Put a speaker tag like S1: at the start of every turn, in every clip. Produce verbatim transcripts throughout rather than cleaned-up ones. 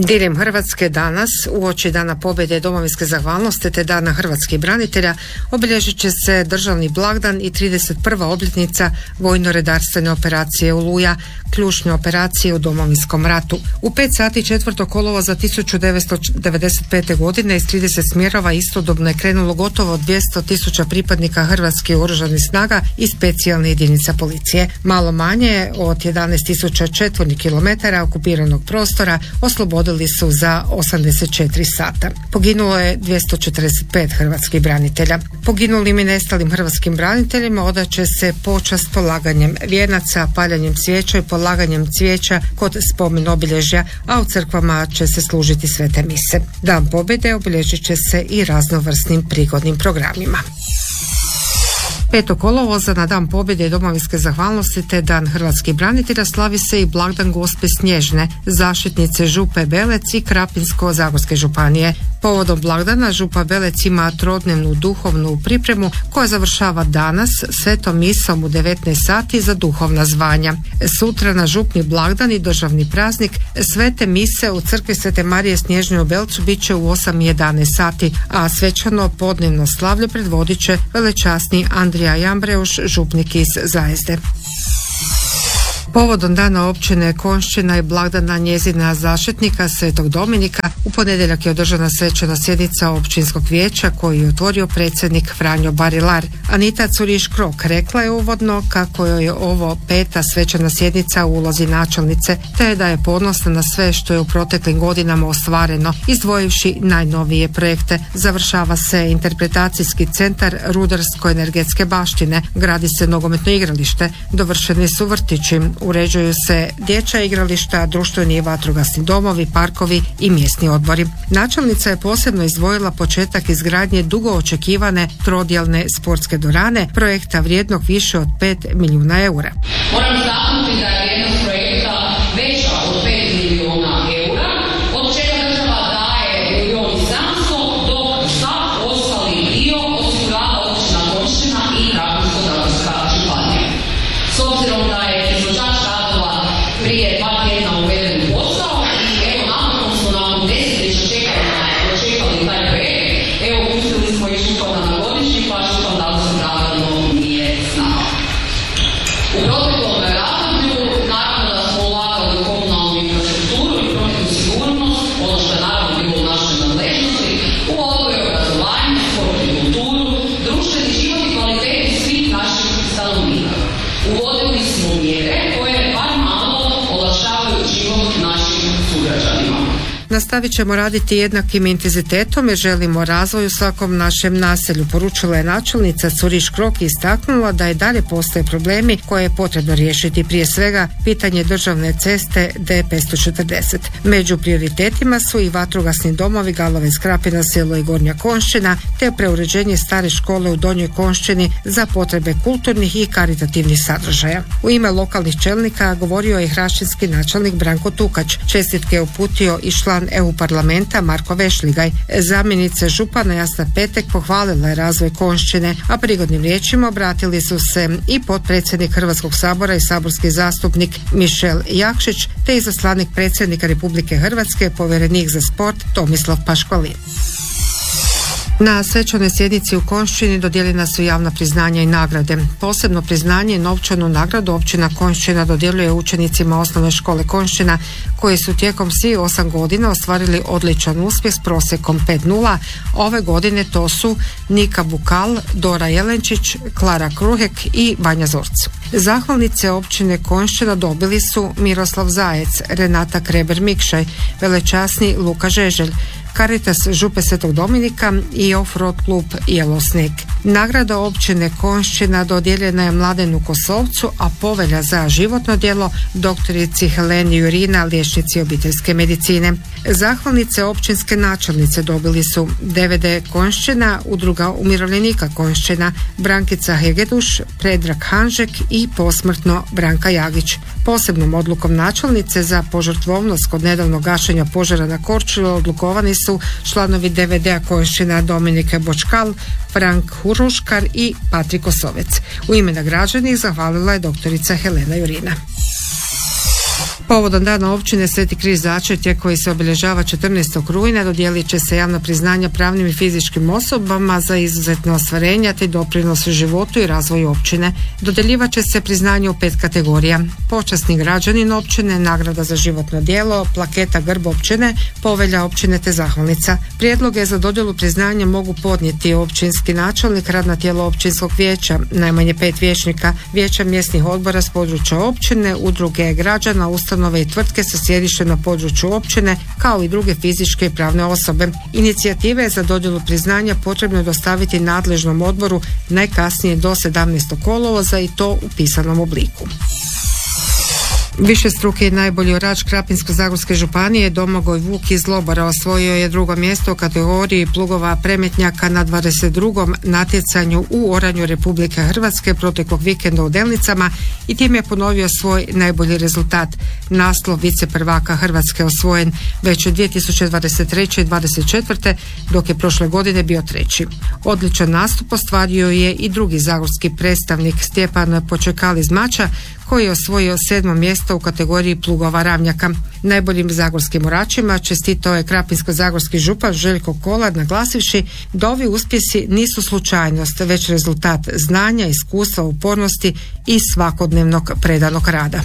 S1: Diljem Hrvatske danas, uoči Dana pobjede i domovinske zahvalnosti te Dana hrvatskih branitelja, obilježit će se državni blagdan i trideset prva obljetnica vojno-redarstvene operacije Oluja, ključne operacije u Domovinskom ratu. U pet sati četvrtog kolovoza tisuću devetsto devedeset pete. godine iz trideset smjerova istodobno je krenulo gotovo dvjesto tisuća pripadnika hrvatskih oružanih snaga i specijalne jedinica policije. Malo manje od jedanaest tisuća četvornih kilometara okupiranog prostora oslobodili su za osamdeset četiri sata. Poginulo je dvjesto četrdeset pet hrvatskih branitelja. Poginulim i nestalim hrvatskim braniteljima odaće se počast polaganjem vijenaca, paljanjem svijeća i polaganjem cvijeća kod spomen obilježja, a u crkvama će se služiti svete mise. Dan pobjede obilježit će se i raznovrsnim prigodnim programima. petog kolovoza na Dan pobjede i domovinske zahvalnosti te Dan hrvatskih branitelja slavi se i blagdan Gospe Snježne, zaštitnice Župe Belec i Krapinsko-zagorske županije. Povodom blagdana Župa Belec ima trodnevnu duhovnu pripremu koja završava danas svetom misom u devetnaest sati za duhovna zvanja. Sutra na župni blagdan i državni praznik svete mise u crkvi Svete Marije Snježne u Belcu bit će u osam i jedanaest sati, a svečano podnevno slavlje predvodit će velečasni Andrija Jambreuš, župnik iz Zajezde. Povodom dana općine Konjšćina i blagdana njezina zaštitnika Svetog Dominika u ponedjeljak je održana svečana sjednica općinskog vijeća koju je otvorio predsjednik Franjo Barilar. Anita Curiš-Krok rekla je uvodno kako joj je ovo peta svečana sjednica u ulozi načelnice, te da je ponosna na sve što je u proteklim godinama ostvareno, izdvojivši najnovije projekte. Završava se interpretacijski centar rudarsko-energetske baštine, gradi se nogometno igralište, dovršeni su vrtići, uređuju se dječja igrališta, društveni i vatrogasni domovi, parkovi i mjesni odbori. Načelnica je posebno izdvojila početak izgradnje dugo očekivane trodjelne sportske dvorane, projekta vrijednog više od pet milijuna eura.
S2: Moram istaknuti da je vrijednost projekta veća od pet milijuna eura, od čega država daje milijon i sedamsto, dok sav ostali dio osigurava općina Konjšćina i Krapinsko-zagorska županija. S obzirom da je izvođač radova prije dva tjedna uveden u posao i evo napokon smo nakon desetljeća čekanja dočekali taj projekt, evo pustili smo i župana na godišnji, pa župan da se naravno nije znao. U proteklom razdoblju naravno da smo ulagali u komunalnu infrastrukturu i prometnu sigurnost, ono što je naravno bilo u našoj nadležnosti, u odgoj i obrazovanje, sport i kulturu, društveni život i kvalitetu svih naših stanovnika. Uvodili smo mjere koje bar malo olakšavaju život našim sugrađanima.
S1: Nastavit ćemo raditi jednakim intenzitetom jer želimo razvoj u svakom našem naselju, poručila je načelnica Curiš-Krok i istaknula da i dalje postoje problemi koje je potrebno riješiti, prije svega pitanje državne ceste D petsto četrdeset. Među prioritetima su i vatrogasni domovi Galovec, Krapina, Selo i Gornja Konjšćina te preuređenje stare škole u Donjoj Konjšćini za potrebe kulturnih i karitativnih sadržaja. U ime lokalnih čelnika govorio je hrašćinski načelnik Branko Tukač. Čestitke je uputio i član E U parlamenta Marko Vešligaj. Zamjenica župana Jasna Petek pohvalila je razvoj Konjšćine, a prigodnim riječima obratili su se i potpredsjednik Hrvatskog sabora i saborski zastupnik Mišel Jakšić te izaslanik predsjednika Republike Hrvatske, povjerenik za sport Tomislav Paškvalin. Na svečanoj sjednici u Konjšćini dodijeljena su javna priznanja i nagrade. Posebno priznanje i novčanu nagradu općina Konjšćina dodjeljuje učenicima osnovne škole Konjšćina koji su tijekom svih osam godina ostvarili odličan uspjeh s prosjekom pet nula. Ove godine to su Nika Bukal, Dora Jelenčić, Klara Kruhek i Vanja Zorc. Zahvalnice općine Konjšćina dobili su Miroslav Zajec, Renata Kreber-Mikšaj, velečasni Luka Žeželj, Caritas Župe Svetog Dominika i Offroad klub Jelosnik. Nagrada općine Konjšćina dodijeljena je Mladenu Kosovcu, a povelja za životno djelo doktorici Heleni Jurina, liječnici obiteljske medicine. Zahvalnice općinske načelnice dobili su D V D Konjšćina, Udruga umirovljenika Konjšćina, Brankica Hegeduš, Predrag Hanžek i posmrtno Branka Jagić. Posebnom odlukom načelnice za požrtvovnost kod nedavnog gašenja požara na Korčuli odlukovani su članovi D V D-a Konjšćina Dominike Bočkal, Frank Huruškar i Patrik Osovec. U ime nagrađenih zahvalila je doktorica Helena Jurina. Povodom dana općine Sveti Krist Začetje koji se obilježava četrnaestog rujna dodijelit će se javna priznanja pravnim i fizičkim osobama za izuzetne ostvarenja te doprinos u životu i razvoju općine. Dodjeljivat će se priznanje u pet kategorija: počasni građanin općine, nagrada za životno djelo, plaketa grb općine, povelja općine te zahvalnica. Prijedloge za dodjelu priznanja mogu podnijeti općinski načelnik, radna tijela općinskog vijeća, najmanje pet vijećnika, vijeća mjesnih odbora s područja općine, udruge građana, ustanove i tvrtke sa sjedištem na području općine, kao i druge fizičke i pravne osobe. Inicijative za dodjelu priznanja potrebno je dostaviti nadležnom odboru najkasnije do sedamnaestog kolovoza i to u pisanom obliku. Višestruki i najbolji orač Krapinsko-zagorske županije Domagoj Vuk iz Lobora osvojio je drugo mjesto u kategoriji plugova premetnjaka na dvadeset drugom natjecanju u oranju Republike Hrvatske proteklog vikenda u Delnicama i tim je ponovio svoj najbolji rezultat. Naslov viceprvaka Hrvatske osvojen već od dvije tisuće dvadeset treće i dvadeset četvrte dok je prošle godine bio treći. Odličan nastup ostvario je i drugi zagorski predstavnik Stjepan Počekal iz Mača koji je osvojio sedmo mjesto u kategoriji plugova ravnjaka. Najboljim zagorskim oračima čestitao je krapinsko-zagorski župan Željko Kolar naglasivši da ovi uspjesi nisu slučajnost, već rezultat znanja, iskustva, upornosti i svakodnevnog predanog rada.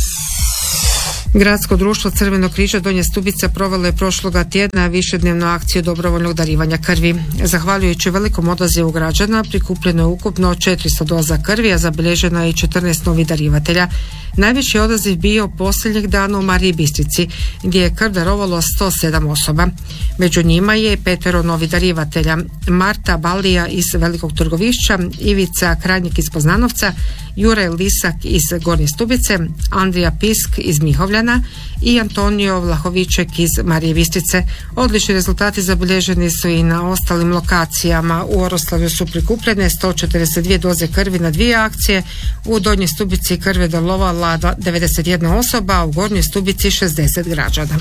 S1: Gradsko društvo Crvenog križa Donja Stubica provelo je prošloga tjedna višednevnu akciju dobrovoljnog darivanja krvi. Zahvaljujući velikom odazivu građana prikupljeno je ukupno četiristo doza krvi, a zabilježeno je i četrnaest novih darivatelja. Najviši odaziv bio posljednjeg dana u Mariji Bistrici, gdje je krv darovalo sto sedam osoba. Među njima je petero novih darivatelja: Marta Balija iz Velikog Trgovišća, Ivica Krajnik iz Poznanovca, Juraj Lisak iz Gornje Stubice, Andrija Pisk iz Mihovljana i Antonio Vlahoviček iz Marije Bistrice. Odlični rezultati zabilježeni su i na ostalim lokacijama. U Oroslavlju su prikupljene sto četrdeset dvije doze krvi na dvije akcije, u Donjoj Stubici krv je darovala devedeset jedna osoba, a u Gornjoj Stubici šezdeset građana.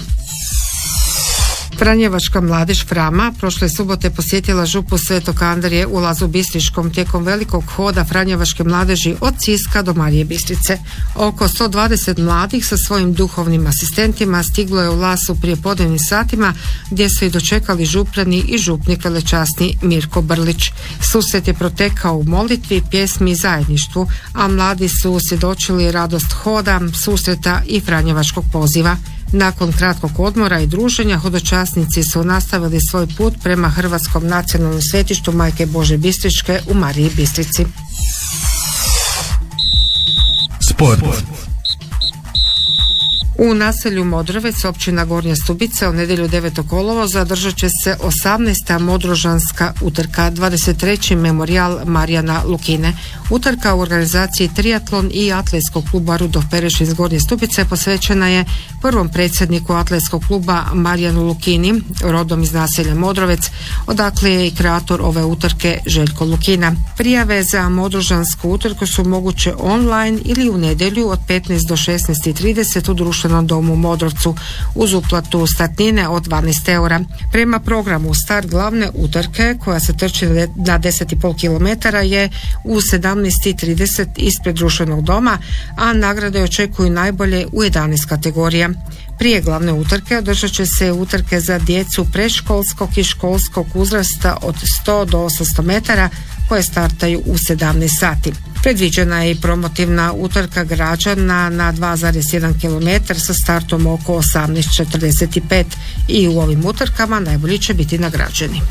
S1: Franjevačka mladež Frama prošle subote posjetila župu Svetog Andrije u Lazu Bistriškom tijekom velikog hoda Franjevačke mladeži od Siska do Marije Bistrice. Oko sto dvadeset mladih sa svojim duhovnim asistentima stiglo je u Laz u prijepodnevnim satima gdje su i dočekali župani i župnik velečasni Mirko Brlić. Susret je protekao u molitvi, pjesmi i zajedništvu, a mladi su svjedočili radost hoda, susreta i franjevačkog poziva. Nakon kratkog odmora i druženja hodočasnici su nastavili svoj put prema Hrvatskom nacionalnom svetištu Majke Bože Bistričke u Mariji Bistrici.
S3: Sport.
S1: U naselju Modrovec, općina Gornja Stubica, u nedjelju devetog kolovoza održat će se osamnaesta modrožanska utrka, dvadeset treći memorijal Marijana Lukine. Utrka u organizaciji Triatlon i atletskog kluba Rudolf Pereš iz Gornje Stubice posvećena je prvom predsjedniku atletskog kluba Marijanu Lukini, rodom iz naselja Modrovec, odakle je i kreator ove utrke Željko Lukina. Prijave za modrožansku utrku su moguće online ili u nedjelju od petnaest do šesnaest i trideset u društvenom domu u Modrovcu uz uplatu startnine od dvanaest eura. Prema programu start glavne utrke koja se trči na deset i pol kilometara je u sedamnaest i trideset ispred društvenog doma, a nagrade očekuju najbolje u jedanaest kategorija. Prije glavne utrke održat će se utrke za djecu predškolskog i školskog uzrasta od sto do osamsto metara koje startaju u sedamnaest sati. Predviđena je i promotivna utrka građana na dva zarez jedan kilometar sa startom oko osamnaest četrdeset pet i u ovim utrkama najbolji će biti nagrađeni.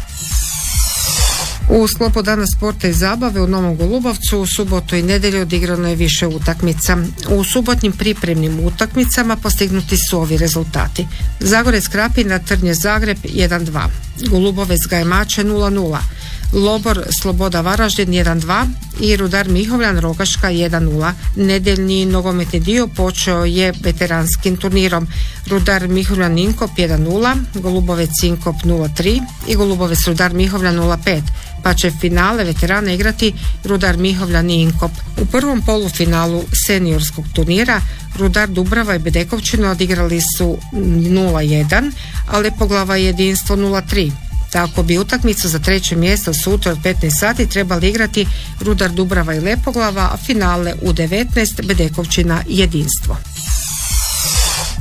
S1: U sklopu dana sporta i zabave u Novom Golubovcu u subotu i nedjelju odigrano je više utakmica. U subotnjim pripremnim utakmicama postignuti su ovi rezultati: Zagorec Krapina Trnje Zagreb jedan dva, Golubovec Gajmače nula nula, Lobor Sloboda Varaždin jedan dva i Rudar Mihovljan Rogaška jedan nula. Nedeljni nogometni dio počeo je veteranskim turnirom. Rudar Mihovljan Inkop jedan nula, Golubovec Inkop nula tri i Golubovec Rudar Mihovljan nula pet, pa će finale veterana igrati Rudar Mihovljan i Inkop. U prvom polufinalu seniorskog turnira Rudar Dubrava i Bedekovčina odigrali su nula jedan, a Lepoglava i Jedinstvo nula tri. Tako bi utakmicu za treće mjesto sutra od petnaest sati trebali igrati Rudar Dubrava i Lepoglava, a finale u devetnaest Bedekovčina i Jedinstvo.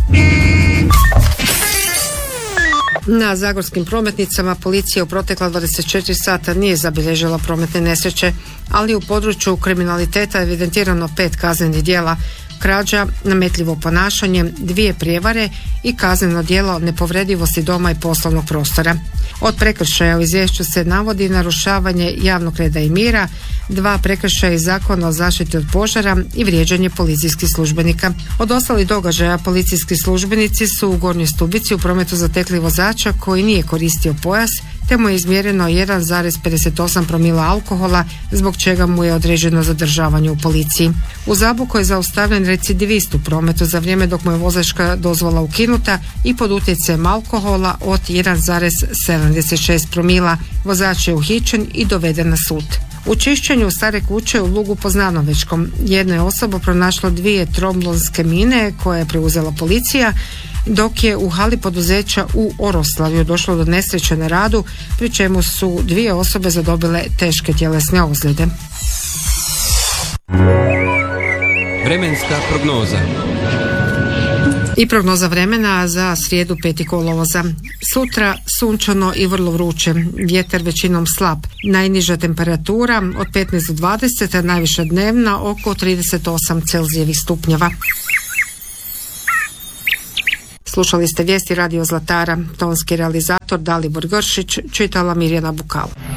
S1: Na zagorskim prometnicama policija u protekla dvadeset četiri sata nije zabilježila prometne nesreće, ali u području kriminaliteta je evidentirano pet kaznenih djela: krađa, nametljivo ponašanje, dvije prijevare i kazneno djelo nepovredivosti doma i poslovnog prostora. Od prekršaja u izvješću se navodi narušavanje javnog reda i mira, dva prekršaja iz Zakona o zaštiti od požara i vrijeđanje policijskih službenika. Od ostalih događaja policijski službenici su u Gornjoj Stubici u prometu zatekli vozača koji nije koristio pojas, te mu je izmjereno jedan zarez pedeset osam promila alkohola, zbog čega mu je određeno zadržavanje u policiji. U Zaboku je zaustavljen recidivist u prometu za vrijeme dok mu je vozačka dozvola ukinuta i pod utjecajem alkohola od jedan zarez sedamdeset šest promila. Vozač je uhićen i doveden na sud. U čišćenju stare kuće u Lugu pod Znanovečkom jedna je osoba pronašla dvije tromblonske mine koje je preuzela policija, dok je u hali poduzeća u Oroslavju došlo do nesreće na radu, pri čemu su dvije osobe zadobile teške tjelesne ozljede.
S3: Vremenska prognoza.
S1: I prognoza vremena za srijedu peti kolovoza. Sutra sunčano i vrlo vruće, vjetar većinom slab, najniža temperatura od petnaest do dvadeset, a najviša dnevna oko trideset osam Celzijevih stupnjeva. Slušali ste vijesti Radio Zlatara, tonski realizator Dalibor Gršić, čitala Mirjana Bukal.